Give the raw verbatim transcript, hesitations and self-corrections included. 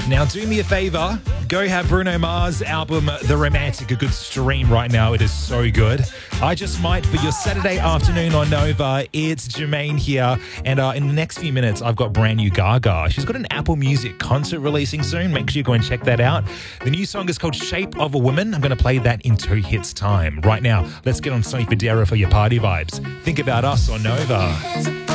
Now, do me a favor. Go have Bruno Mars' album, The Romantic, a good stream right now. It is so good. I Just Might for your Saturday afternoon on Nova. It's Jermaine here. And uh, in the next few minutes, I've got brand new Gaga. She's got an Apple Music concert releasing soon. Make sure you go and check that out. The new song is called Shape of a Woman. I'm going to play that in two hits time. Right now, let's get on Sonny Fodera for your party vibes. Think about us on Nova.